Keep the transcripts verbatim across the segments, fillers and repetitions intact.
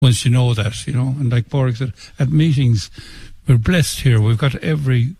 once you know that, you know. And like Borg said, at meetings, we're blessed here. We've got every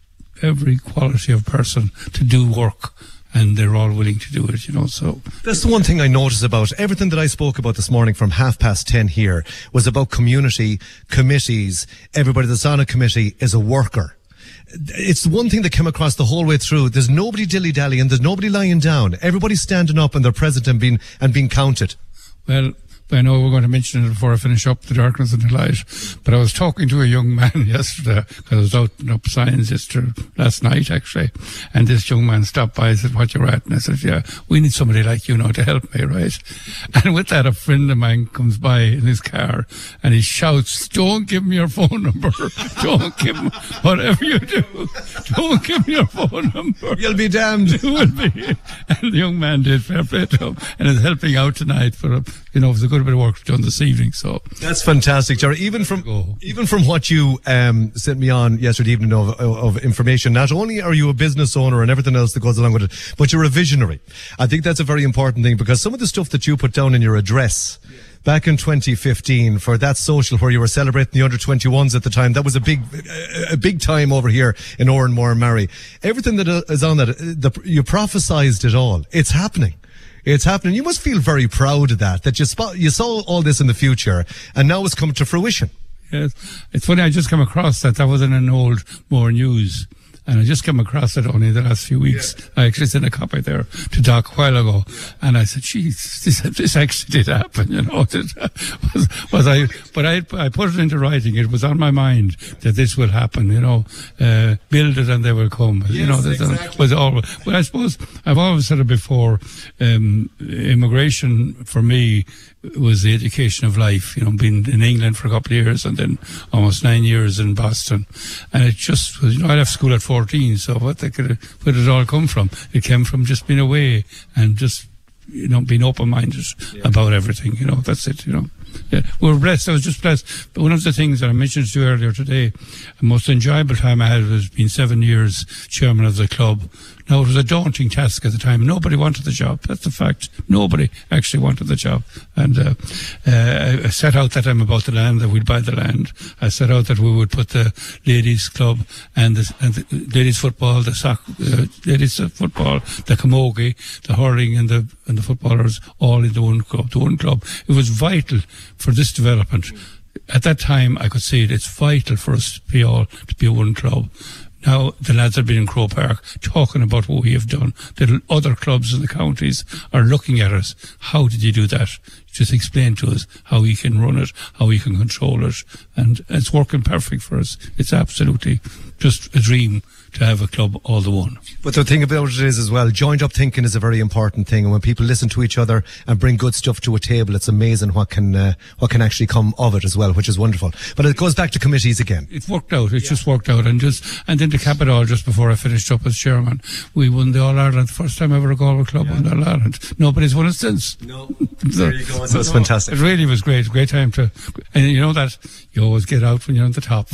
every quality of person to do work, and they're all willing to do it, you know. So that's the one thing I noticed about everything that I spoke about this morning from half past ten here was about community, committees. Everybody that's on a committee is a worker. It's the one thing that came across the whole way through. There's nobody dilly-dallying, there's nobody lying down. Everybody's standing up and they're present and being, and being counted. Well, I know we're going to mention it before I finish up the darkness and the light, but I was talking to a young man yesterday, because I was out putting up signs yesterday, last night actually, and this young man stopped by and said, "What you're at?" And I said, "Yeah, we need somebody like you now to help me, right?" And with that, a friend of mine comes by in his car and he shouts, "Don't give me your phone number. Don't give me, whatever you do, don't give me your phone number. You'll be damned." You will be. And the young man did, fair play to him, and is helping out tonight for a, you know, it was a good bit of work done this evening. So that's fantastic, Jerry. Even from go. even from what you um, sent me on yesterday evening of, of information, not only are you a business owner and everything else that goes along with it, but you're a visionary. I think that's a very important thing, because some of the stuff that you put down in your address back in twenty fifteen for that social where you were celebrating the under twenty-ones at the time, that was a big, a big time over here in Oranmore and Mary. Everything that is on that, the, you prophesized it all. It's happening. It's happening. You must feel very proud of that, that you, spot, you saw all this in the future and now it's come to fruition. Yes. It's funny, I just came across that. That was in an old More News. And I just came across it only the last few weeks. Yeah. I actually sent a copy there to Doc a while ago. Yeah. And I said, geez, this, this actually did happen, you know. was, was I, but I, I put it into writing. It was on my mind that this will happen, you know. Uh, build it and they will come. Yes, you know, exactly. was always, well, I suppose I've always said it before, um, immigration for me was the education of life, you know, being in England for a couple of years and then almost nine years in Boston. And it just was, you know, I left school at fourteen, so what they could, where did it all come from? It came from just being away and just, you know, being open-minded yeah. about everything, you know, that's it, you know. Yeah, we're blessed. I was just blessed. But one of the things that I mentioned to you earlier today, the most enjoyable time I had was being seven years chairman of the club. Now, it was a daunting task at the time. Nobody wanted the job. That's the fact. Nobody actually wanted the job. And uh, uh, I set out that time about the land, that we'd buy the land. I set out that we would put the ladies' club and the, and the ladies' football, the soccer, uh, ladies' football, the camogie, the hurling and the and the footballers all into one club, to one club. It was vital for this development. At that time, I could see it. It's vital for us to be all to be one club. Now, the lads have been in Croke Park talking about what we have done. The other clubs in the counties are looking at us. How did you do that? Just explain to us how we can run it, how we can control it. And it's working perfect for us. It's absolutely just a dream to have a club all the one. But the thing about it is as well, joined up thinking is a very important thing, and when people listen to each other and bring good stuff to a table, it's amazing what can uh, what can actually come of it as well, which is wonderful. But it goes back to committees again. It worked out. It yeah. just worked out, and just and then to cap it all, just before I finished up as chairman, we won the All Ireland, first time ever a Galway club yeah. won the All Ireland. Nobody's won it since. No, there you go. So it's fantastic. It really was great. Great time to, and you know that you always get out when you're on the top.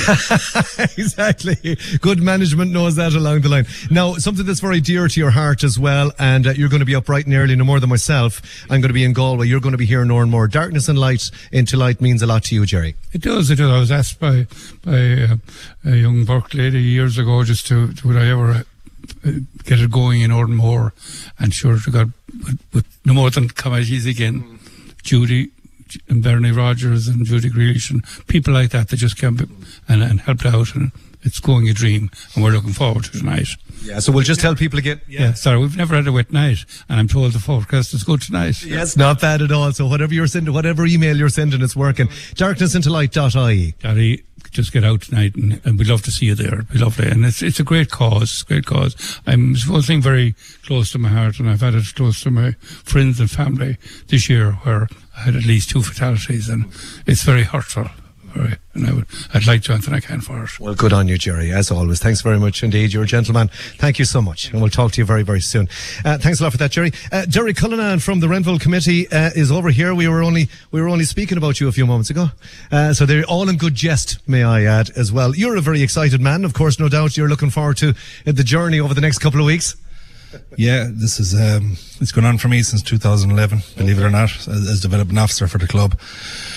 Exactly. Good management knows that along the line. Now, something that's very dear to your heart as well, and uh, you're going to be up bright and early, no more than myself. I'm going to be in Galway. You're going to be here in Oranmore. Darkness and light into light means a lot to you, Jerry. It does. It does. I was asked by by uh, a young Burke lady years ago just to, to would I ever uh, get it going in Oranmore, and sure to God, with, with no more than committees again, mm. Judy and Bernie Rogers and Judy Grealish and people like that that just came and, and helped out, and it's going a dream, and we're looking forward to tonight. Yeah, so we'll just tell people again. Yeah, yeah sorry, we've never had a wet night, and I'm told the forecast is good tonight. Yeah, it's not bad at all. So whatever you're sending, whatever email you're sending, it's working. darkness into light dot I E. Daddy, just get out tonight, and, and we'd love to see you there. It'd be lovely, and it's it's a great cause. It's a great cause. I'm it's one thing very close to my heart, and I've had it close to my friends and family this year, where I had at least two fatalities, and it's very hurtful. Right. And I would, I'd like to do anything I can for it. Well, good on you, Jerry, as always. Thanks very much indeed. You're a gentleman. Thank you so much. And we'll talk to you very, very soon. Uh, thanks a lot for that, Jerry. Uh, Derry Cullinan from the Renville Committee uh, is over here. We were only we were only speaking about you a few moments ago. Uh, so they're all in good jest, may I add, as well. You're a very excited man. Of course, no doubt you're looking forward to uh, the journey over the next couple of weeks. Yeah, this is um, it's gone on for me since two thousand eleven, believe it or not, as, as development officer for the club.